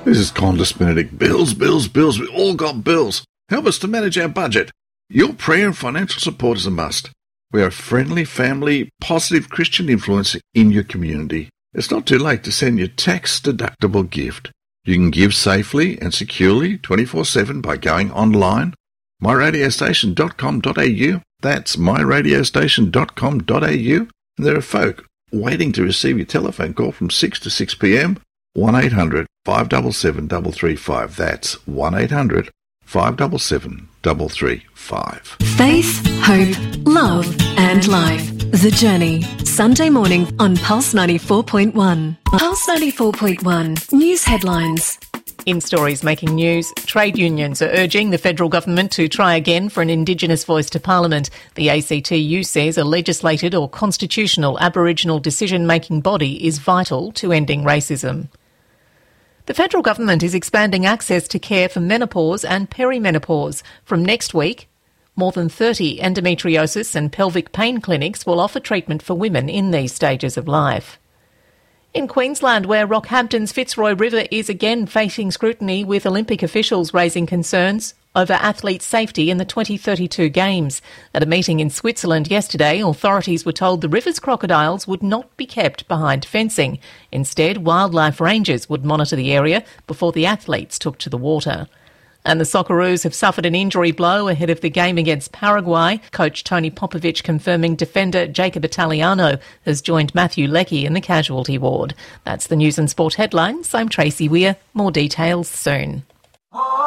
This is Qantas Benedict. Bills. We all got bills. Help us to manage our budget. Your prayer and financial support is a must. We are a friendly, family, positive Christian influence in your community. It's not too late to send your tax-deductible gift. You can give safely and securely 24/7 by going online, myradiostation.com.au. That's myradiostation.com.au. And there are folk waiting to receive your telephone call from 6 to 6 p.m. 1-800-577-335. That's 1-800-577-335. Faith, hope, love and life. The Journey. Sunday morning on Pulse 94.1. Pulse 94.1. News headlines. In stories making news, trade unions are urging the federal government to try again for an Indigenous voice to Parliament. The ACTU says a legislated or constitutional Aboriginal decision-making body is vital to ending racism. The federal government is expanding access to care for menopause and perimenopause. From next week, more than 30 endometriosis and pelvic pain clinics will offer treatment for women in these stages of life. In Queensland, where Rockhampton's Fitzroy River is again facing scrutiny, with Olympic officials raising concerns over athlete safety in the 2032 Games. At a meeting in Switzerland yesterday, authorities were told the river's crocodiles would not be kept behind fencing. Instead, wildlife rangers would monitor the area before the athletes took to the water. And the Socceroos have suffered an injury blow ahead of the game against Paraguay. Coach Tony Popovic confirming defender Jacob Italiano has joined Matthew Leckie in the casualty ward. That's the news and sport headlines. I'm Tracy Weir. More details soon.